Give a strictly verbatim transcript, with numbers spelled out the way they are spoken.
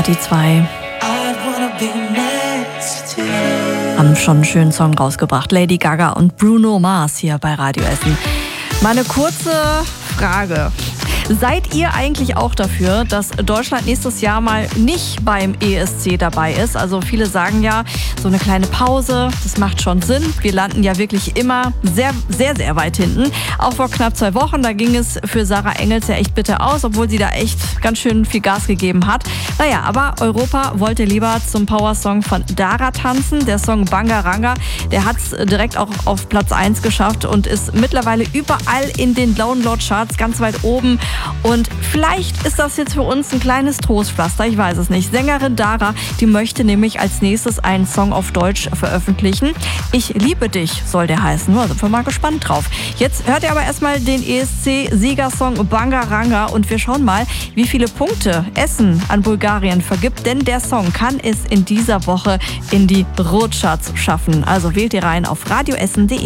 die zwei. Haben schon einen schönen Song rausgebracht. Lady Gaga und Bruno Mars hier bei Radio Essen. Meine kurze Frage. Seid ihr eigentlich auch dafür, dass Deutschland nächstes Jahr mal nicht beim E S C dabei ist? Also viele sagen ja, so eine kleine Pause, das macht schon Sinn. Wir landen ja wirklich immer sehr, sehr, sehr weit hinten. Auch vor knapp zwei Wochen, da ging es für Sarah Engels ja echt bitter aus, obwohl sie da echt ganz schön viel Gas gegeben hat. Naja, aber Europa wollte lieber zum Powersong von Dara tanzen. Der Song Bangaranga, der hat es direkt auch auf Platz eins geschafft und ist mittlerweile überall in den Download-Charts ganz weit oben. Und vielleicht ist das jetzt für uns ein kleines Trostpflaster, ich weiß es nicht. Sängerin Dara, die möchte nämlich als nächstes einen Song auf Deutsch veröffentlichen. Ich liebe dich soll der heißen, da sind wir mal gespannt drauf. Jetzt hört ihr aber erstmal den E S C-Siegersong Bangaranga und wir schauen mal, wie viele Punkte Essen an Bulgarien vergibt, denn der Song kann es in dieser Woche in die Ruhrcharts schaffen. Also wählt ihr rein auf radioessen punkt de.